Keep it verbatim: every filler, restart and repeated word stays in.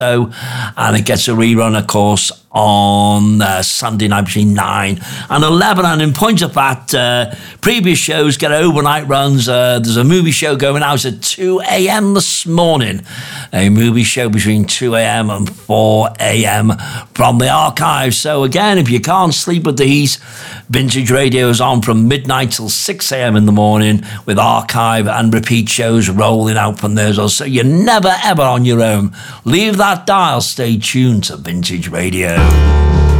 So, and it gets a rerun, of course, on uh, Sunday night between nine and eleven. And in point of fact, uh, previous shows get overnight runs. Uh, there's a movie show going out at two a.m. this morning. A movie show between two a.m. and four a.m. from the archive. So again, if you can't sleep with these, Vintage Radio is on from midnight till six a.m. in the morning with archive and repeat shows rolling out from there. So you're never, ever on your own. Leave that dial. Stay tuned to Vintage Radio.